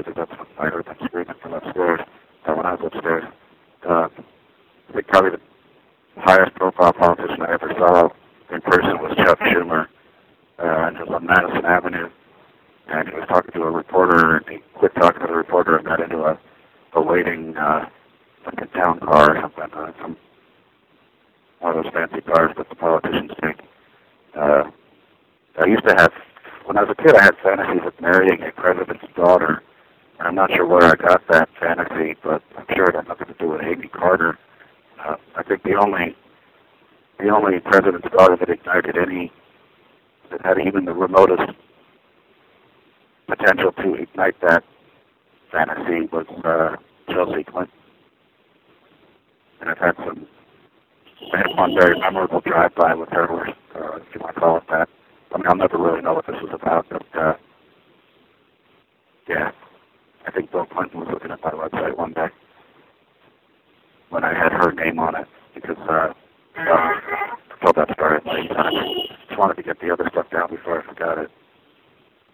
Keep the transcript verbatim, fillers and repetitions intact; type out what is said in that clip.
because that's when I heard them screaming from upstairs, uh, when I was upstairs. Uh, I think probably the highest profile politician I ever saw in person was Chuck Schumer, uh, and he was on Madison Avenue, and he was talking to a reporter, and he quit talking to the reporter and got into a, a waiting, uh, like a town car or something, uh, some one of those fancy cars that the politicians take. Uh, I used to have, when I was a kid, I had fantasies of marrying a president's daughter. And I'm not sure where I got that fantasy, but I'm sure it had nothing to do with Amy Carter. Uh, I think the only, the only president's daughter that ignited any, that had even the remotest potential to ignite that fantasy was uh, Chelsea Clinton. And I've had some, I had one very memorable drive-by with her, or, uh, if you want to call it that. I mean, I'll never really know what this was about, but, uh, yeah. I think Bill Clinton was looking at my website one day when I had her name on it, because, uh, well, I told that